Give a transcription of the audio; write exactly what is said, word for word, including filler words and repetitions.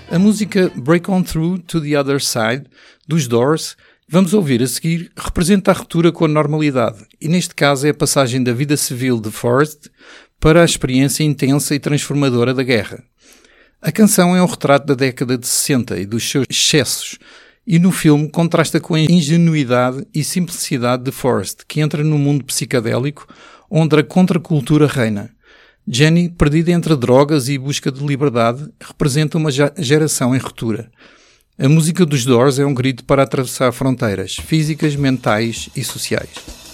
A música Break On Through to the Other Side, dos Doors, vamos ouvir a seguir, representa a ruptura com a normalidade, e neste caso é a passagem da vida civil de Forrest para a experiência intensa e transformadora da guerra. A canção é um retrato da década de sessenta e dos seus excessos, e no filme contrasta com a ingenuidade e simplicidade de Forrest, que entra num mundo psicadélico onde a contracultura reina. Jenny, perdida entre drogas e busca de liberdade, representa uma geração em ruptura. A música dos Doors é um grito para atravessar fronteiras físicas, mentais e sociais.